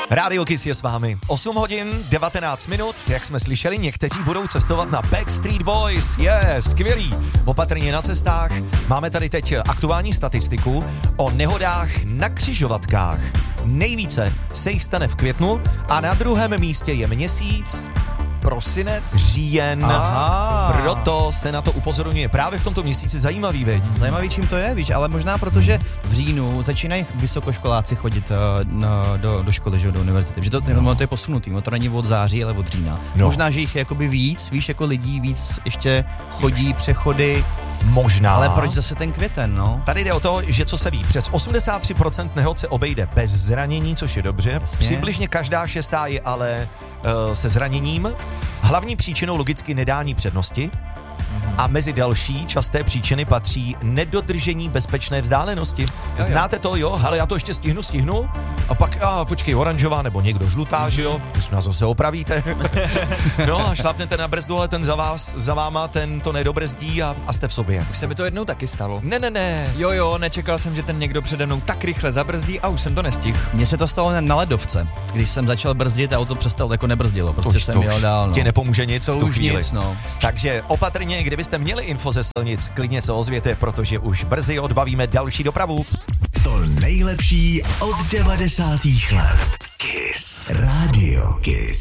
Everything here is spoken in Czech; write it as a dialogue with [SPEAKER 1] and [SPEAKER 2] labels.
[SPEAKER 1] Rádio Kiss je s vámi. 8 hodin, 19 minut, jak jsme slyšeli, někteří budou cestovat na Backstreet Boys. Skvělý. Opatrně na cestách. Máme tady teď aktuální statistiku o nehodách na křižovatkách. Nejvíce se jich stane v květnu a na druhém místě je měsíc
[SPEAKER 2] prosinec,
[SPEAKER 1] říjen.
[SPEAKER 2] Aha.
[SPEAKER 1] Proto se na to upozorňuje právě v tomto měsíci. Zajímavý, veď?
[SPEAKER 2] Zajímavý, čím to je, víš, ale možná protože v říjnu začínají vysokoškoláci chodit do školy, že do univerzity, že to je posunutý, to není od září, ale od října.
[SPEAKER 1] No.
[SPEAKER 2] Možná, že jich je jakoby víc, víš, jako lidí víc ještě chodí, přechody.
[SPEAKER 1] Možná.
[SPEAKER 2] Ale proč zase ten květen, no?
[SPEAKER 1] Tady jde o to, že co se ví, přes 83% nehod se obejde bez zranění, což je dobře.
[SPEAKER 2] Jasně.
[SPEAKER 1] Přibližně každá šestá je ale se zraněním. Hlavní příčinou logicky nedání přednosti. A mezi další časté příčiny patří nedodržení bezpečné vzdálenosti. Znáte to, jo? Hele, já to ještě stihnu. A pak, počkej, oranžová nebo někdo žlutá, že jo? Když nás zase opravíte. No a šlápnete na brzdu, ale ten za váma, ten to nedobrzdí a jste v sobě.
[SPEAKER 3] Už se mi to jednou taky stalo.
[SPEAKER 1] Ne.
[SPEAKER 3] Jo, nečekal jsem, že ten někdo přede mnou tak rychle zabrzdí a už jsem to nestihl.
[SPEAKER 2] Mně se to stalo na ledovce, když jsem začal brzdit a auto přestalo, jako nebrzdilo, prostě jsem jel dál, no.
[SPEAKER 1] Ti nepomůže nic
[SPEAKER 2] To
[SPEAKER 1] v tu
[SPEAKER 2] už
[SPEAKER 1] chvíli.
[SPEAKER 2] nic, no.
[SPEAKER 1] Takže opatrně, kdybyste měli info ze silnic, klidně se ozvěte, protože už brzy odbavíme další dopravu.
[SPEAKER 4] To nejlepší od 90. let. Kiss. Radio Kiss.